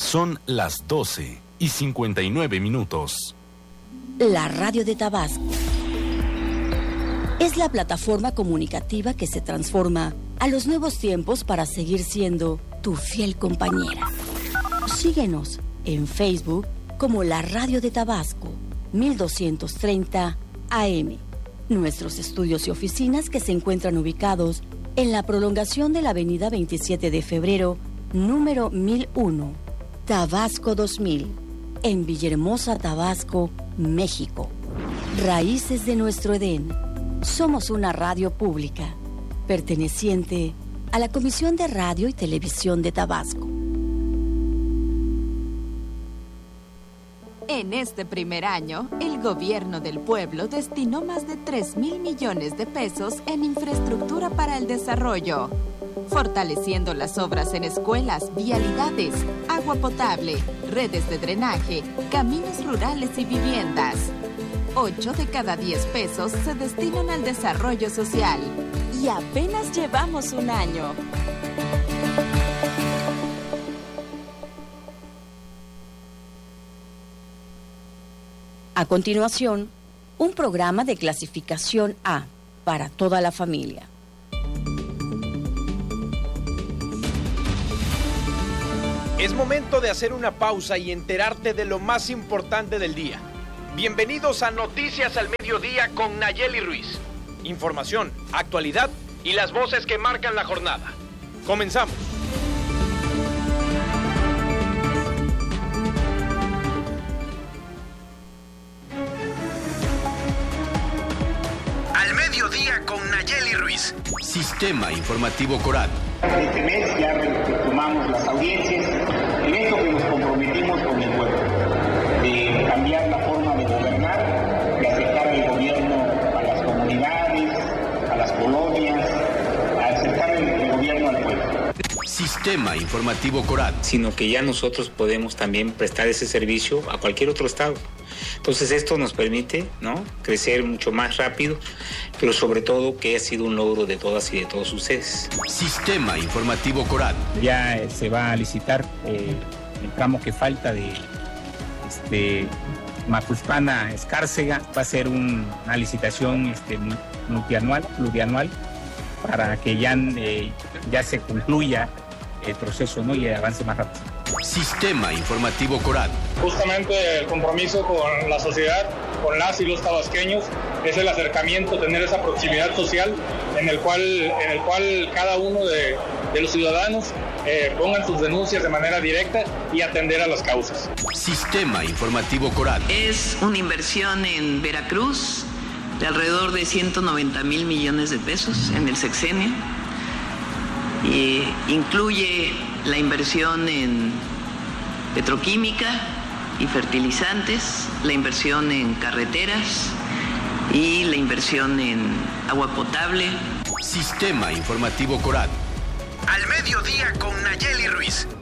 Son las 12:59. La Radio de Tabasco es la plataforma comunicativa que se transforma a los nuevos tiempos para seguir siendo tu fiel compañera. Síguenos en Facebook como La Radio de Tabasco, 1230 AM. Nuestros estudios y oficinas que se encuentran ubicados en la prolongación de la avenida 27 de febrero, número 1001, Tabasco 2000, en Villahermosa, Tabasco, México. Raíces de nuestro Edén. Somos una radio pública, perteneciente a la Comisión de Radio y Televisión de Tabasco. En este primer año, el gobierno del pueblo destinó más de 3,000 millones de pesos en infraestructura para el desarrollo, fortaleciendo las obras en escuelas, vialidades, agua potable, redes de drenaje, caminos rurales y viviendas. 8 de cada 10 pesos se destinan al desarrollo social. Y apenas llevamos un año. A continuación, un programa de clasificación A para toda la familia. Es momento de hacer una pausa y enterarte de lo más importante del día. Bienvenidos a Noticias al Mediodía con Nayeli Ruiz. Información, actualidad y las voces que marcan la jornada. Comenzamos. Al Mediodía con Nayeli Ruiz. Sistema Informativo Coral. Este mes ya retomamos las audiencias en esto que nos comprometimos con el pueblo, de cambiar la forma de gobernar, de acercar el gobierno a las comunidades, a las colonias, a acercar el gobierno al pueblo. Sistema Informativo Coral. Sino que ya nosotros podemos también prestar ese servicio a cualquier otro estado. Entonces esto nos permite, ¿no?, crecer mucho más rápido, pero sobre todo que ha sido un logro de todas y de todos ustedes. Sistema Informativo Coral. Ya se va a licitar el tramo que falta de Macuspana a Escárcega. Va a ser una licitación plurianual, para que ya se concluya el proceso, ¿no?, y avance más rápido. Sistema Informativo Coral. Justamente el compromiso con la sociedad, con las y los tabasqueños, es el acercamiento, tener esa proximidad social en el cual cada uno de los ciudadanos pongan sus denuncias de manera directa y atender a las causas. Sistema Informativo Coral. Es una inversión en Veracruz de alrededor de 190,000 millones de pesos en el sexenio. Y incluye la inversión en petroquímica y fertilizantes, la inversión en carreteras y la inversión en agua potable. Sistema Informativo Coral. Al Mediodía con Nayeli Ruiz.